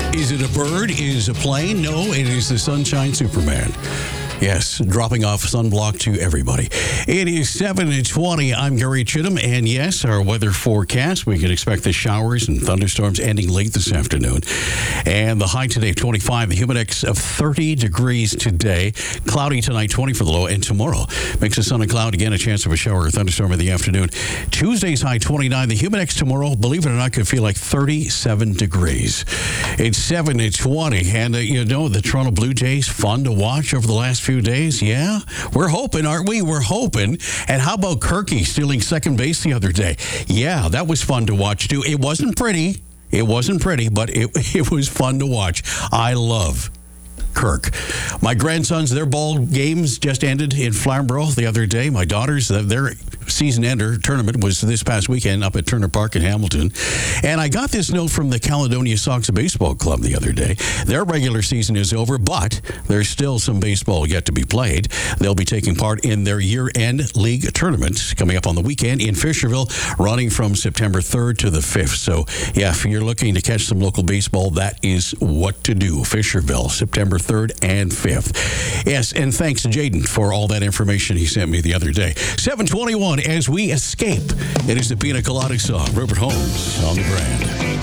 Is it a bird? Is it a plane? No, it is the Sunshine Superman. Yes, dropping off sunblock to everybody. It is 7:20. I'm Gary Chittum, and yes, our weather forecast, we can expect the showers and thunderstorms ending late this afternoon. And the high today of 25, the humidex of 30 degrees today. Cloudy tonight, 20 for the low, and tomorrow, mix of sun and cloud, again, a chance of a shower or thunderstorm in the afternoon. Tuesday's high 29. The humidex tomorrow, believe it or not, could feel like 37 degrees. It's 7:20, and the Toronto Blue Jays, fun to watch over the last few days. Yeah, we're hoping, aren't we? We're hoping. And how about Kirky stealing second base the other day? Yeah, that was fun to watch too. It wasn't pretty. But it was fun to watch. I love Kirk. My grandsons, their ball games just ended in Flamborough the other day. My daughters, their season ender tournament was this past weekend up at Turner Park in Hamilton. And I got this note from the Caledonia Sox Baseball Club the other day. Their regular season is over, but there's still some baseball yet to be played. They'll be taking part in their year-end league tournament coming up on the weekend in Fisherville, running from September 3rd to the 5th. So, yeah, if you're looking to catch some local baseball, that is what to do. Fisherville, September 3rd and 5th. Yes, and thanks to Jaden for all that information he sent me the other day. 7:21 as we escape. It is the Pina Colada song. Rupert Holmes on the brand.